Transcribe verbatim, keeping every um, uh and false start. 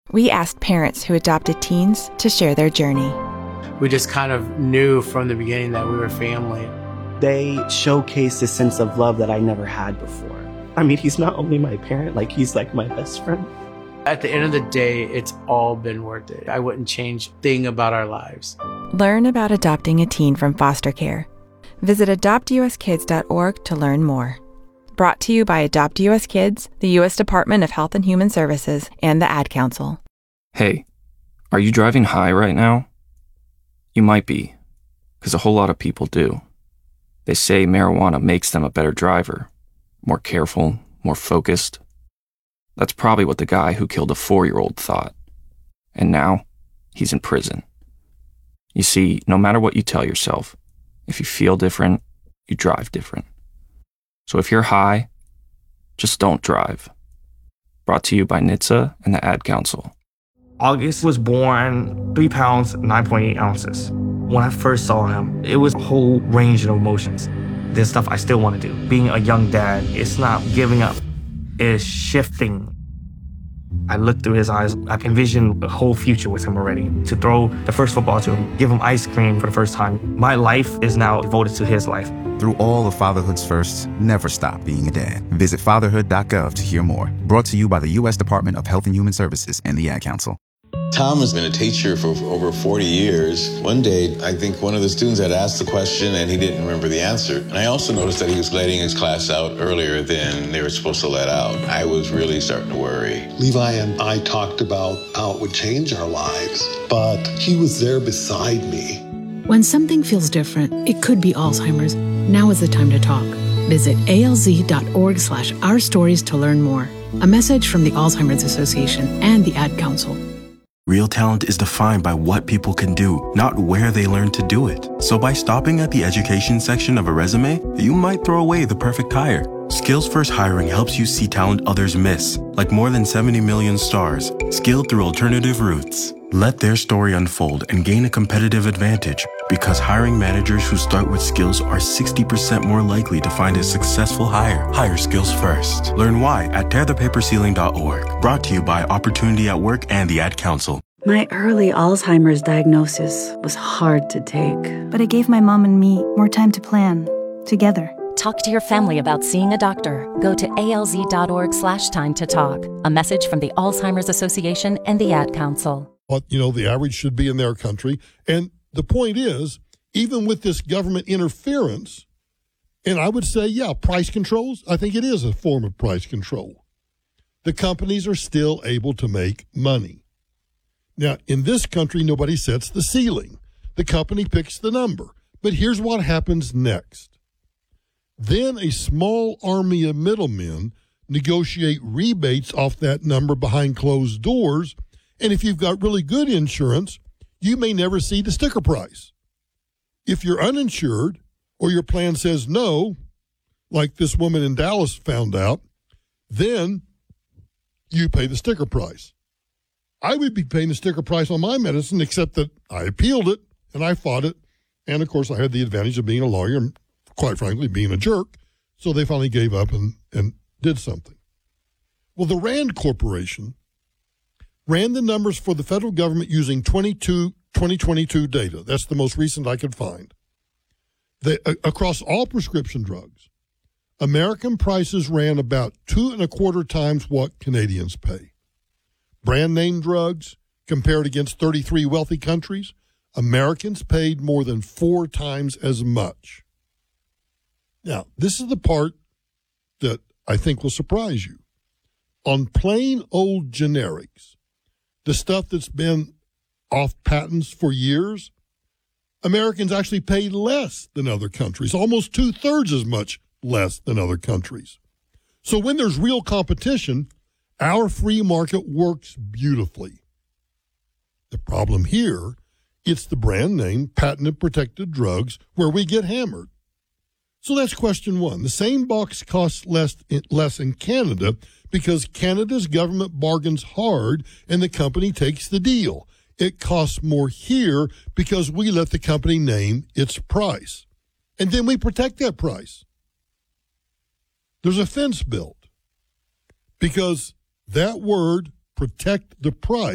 We asked parents who adopted teens to share their journey. We just kind of knew from the beginning that we were family. They showcased a sense of love that I never had before. I mean, he's not only my parent, like he's like my best friend. At the end of the day, it's all been worth it. I wouldn't change a thing about our lives. Learn about adopting a teen from foster care. Visit adopt u s kids dot org to learn more. Brought to you by Adopt U S Kids, the U S Department of Health and Human Services, and the Ad Council. Hey, are you driving high right now? You might be, because a whole lot of people do. They say marijuana makes them a better driver, more careful, more focused. That's probably what the guy who killed a four-year-old thought. And now, he's in prison. You see, no matter what you tell yourself, if you feel different, you drive different. So if you're high, just don't drive. Brought to you by N H T S A and the Ad Council. August was born three pounds, nine point eight ounces. When I first saw him, it was a whole range of emotions. There's stuff I still want to do. Being a young dad, it's not giving up, it's shifting. I looked through his eyes. I envisioned a whole future with him already. To throw the first football to him, give him ice cream for the first time. My life is now devoted to his life. Through all of fatherhood's firsts, never stop being a dad. Visit fatherhood dot gov to hear more. Brought to you by the U S Department of Health and Human Services and the Ad Council. Tom has been a teacher for over forty years. One day, I think one of the students had asked the question and he didn't remember the answer. And I also noticed that he was letting his class out earlier than they were supposed to let out. I was really starting to worry. Levi and I talked about how it would change our lives, but he was there beside me. When something feels different, it could be Alzheimer's. Now is the time to talk. Visit A L Z dot org slash our stories to learn more. A message from the Alzheimer's Association and the Ad Council. Real talent is defined by what people can do, not where they learn to do it. So by stopping at the education section of a resume, you might throw away the perfect hire. Skills First Hiring helps you see talent others miss, like more than seventy million stars, skilled through alternative routes. Let their story unfold and gain a competitive advantage, because hiring managers who start with skills are sixty percent more likely to find a successful hire. Hire skills first. Learn why at tear the paper ceiling dot org. Brought to you by Opportunity at Work and the Ad Council. My early Alzheimer's diagnosis was hard to take. But it gave my mom and me more time to plan, together. Talk to your family about seeing a doctor. Go to A L Z dot org slash time to talk. A message from the Alzheimer's Association and the Ad Council. What, you know, the average should be in their country. And the point is, even with this government interference, and I would say, yeah, price controls, I think it is a form of price control. The companies are still able to make money. Now, in this country, nobody sets the ceiling. The company picks the number. But here's what happens next. Then a small army of middlemen negotiate rebates off that number behind closed doors. And if you've got really good insurance, you may never see the sticker price. If you're uninsured or your plan says no, like this woman in Dallas found out, then you pay the sticker price. I would be paying the sticker price on my medicine, except that I appealed it and I fought it. And, of course, I had the advantage of being a lawyer and, quite frankly, being a jerk. So they finally gave up and, and did something. Well, the Rand Corporation ran the numbers for the federal government using twenty twenty-two data. That's the most recent I could find. They, uh, across all prescription drugs, American prices ran about two and a quarter times what Canadians pay. Brand name drugs, compared against thirty-three wealthy countries, Americans paid more than four times as much. Now, this is the part that I think will surprise you. On plain old generics, the stuff that's been off patents for years, Americans actually pay less than other countries, almost two-thirds as much less than other countries. So when there's real competition, our free market works beautifully. The problem here, it's the brand name, patented protected drugs where we get hammered. So that's question one. The same box costs less, less in Canada because Canada's government bargains hard and the company takes the deal. It costs more here because we let the company name its price. And then we protect that price. There's a fence built because that word, protect the price,